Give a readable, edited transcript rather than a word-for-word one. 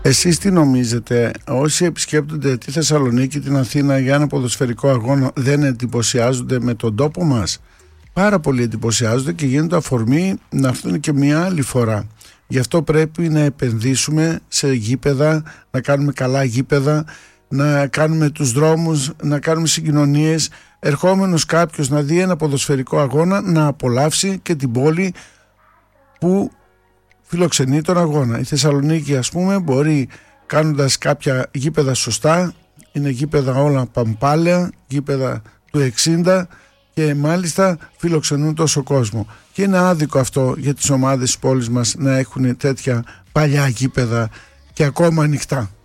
Εσείς τι νομίζετε, όσοι επισκέπτονται τη Θεσσαλονίκη, την Αθήνα για ένα ποδοσφαιρικό αγώνα, δεν εντυπωσιάζονται με τον τόπο μας? Πάρα πολύ εντυπωσιάζονται και γίνονται αφορμή να έρθουν και μια άλλη φορά. Γι' αυτό πρέπει να επενδύσουμε σε γήπεδα, να κάνουμε καλά γήπεδα, να κάνουμε τους δρόμους, να κάνουμε συγκοινωνίες. Ερχόμενος κάποιος να δει ένα ποδοσφαιρικό αγώνα, να απολαύσει και την πόλη που φιλοξενεί τον αγώνα. Η Θεσσαλονίκη, ας πούμε, μπορεί, κάνοντας κάποια γήπεδα σωστά, είναι γήπεδα όλα παμπάλαια, γήπεδα του 60, και μάλιστα φιλοξενούν τόσο κόσμο. Και είναι άδικο αυτό για τις ομάδες της πόλης μας να έχουν τέτοια παλιά γήπεδα και ακόμα ανοιχτά.